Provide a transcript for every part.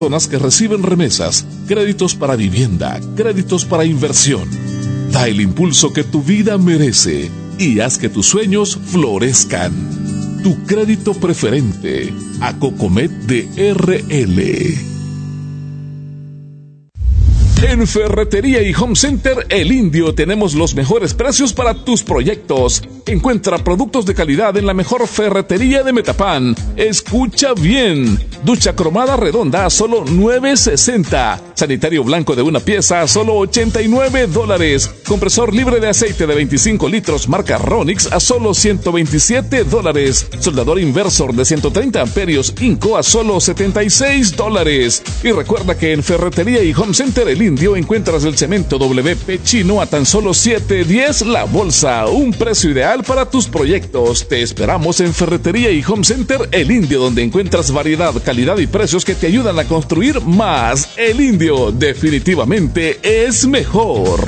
personas que reciben remesas, créditos para vivienda, créditos para inversión. Da el impulso que tu vida merece y haz que tus sueños florezcan. Tu crédito preferente, Acocomet de RL. En Ferretería y Home Center El Indio tenemos los mejores precios para tus proyectos. Encuentra productos de calidad en la mejor ferretería de Metapán. Escucha bien. Ducha cromada redonda a solo $9.60. Sanitario blanco de una pieza a solo $89. Compresor libre de aceite de 25 litros marca Ronix a solo $127. Soldador inversor de 130 amperios Inco a solo $76. Y recuerda que en Ferretería y Home Center El Indio encuentras el cemento WP chino a tan solo $7.10 la bolsa. Un precio ideal para tus proyectos. Te esperamos en Ferretería y Home Center El Indio, donde encuentras variedad, calidad y precios que te ayudan a construir más. El Indio definitivamente es mejor.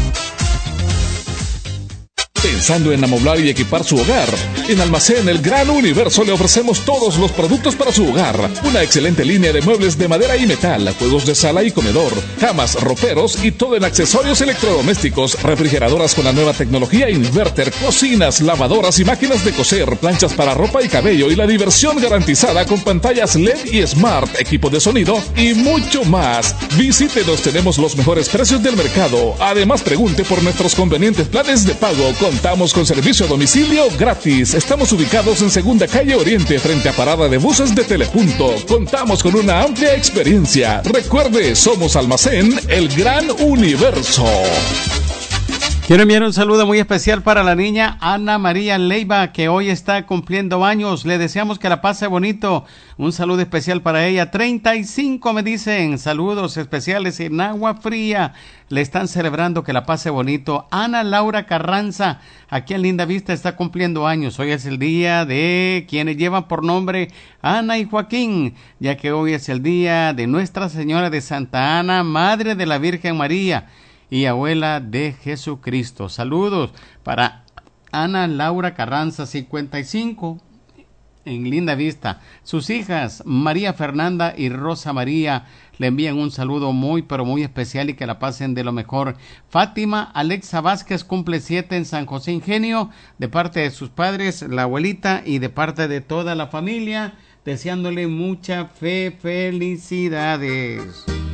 Pensando en amoblar y equipar su hogar, en Almacén El Gran Universo le ofrecemos todos los productos para su hogar. Una excelente línea de muebles de madera y metal, juegos de sala y comedor, camas, roperos y todo en accesorios electrodomésticos, refrigeradoras con la nueva tecnología inverter, cocinas, lavadoras y máquinas de coser, planchas para ropa y cabello y la diversión garantizada con pantallas LED y Smart, equipo de sonido y mucho más. Visítenos, tenemos los mejores precios del mercado. Además, pregunte por nuestros convenientes planes de pago. Contamos con servicio a domicilio gratis. Estamos ubicados en Segunda Calle Oriente, frente a Parada de Buses de Telepunto. Contamos con una amplia experiencia. Recuerde, somos Almacén El Gran Universo. Quiero enviar un saludo muy especial para la niña Ana María Leiva, que hoy está cumpliendo años. Le deseamos que la pase bonito. Un saludo especial para ella. 35 me dicen. Saludos especiales en Agua Fría. Le están celebrando, que la pase bonito. Ana Laura Carranza, aquí en Linda Vista, está cumpliendo años. Hoy es el día de quienes llevan por nombre Ana y Joaquín, ya que hoy es el día de Nuestra Señora de Santa Ana, Madre de la Virgen María y abuela de Jesucristo. Saludos para Ana Laura Carranza, 55, en Linda Vista. Sus hijas María Fernanda y Rosa María le envían un saludo muy pero muy especial y que la pasen de lo mejor. Fátima Alexa Vázquez cumple 7 en San José Ingenio, de parte de sus padres, la abuelita, y de parte de toda la familia, deseándole mucha felicidades.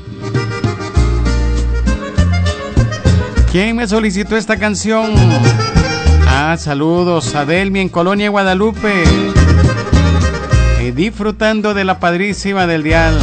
¿Quién me solicitó esta canción? Saludos a Delmi en Colonia Guadalupe, disfrutando de la padrísima del dial.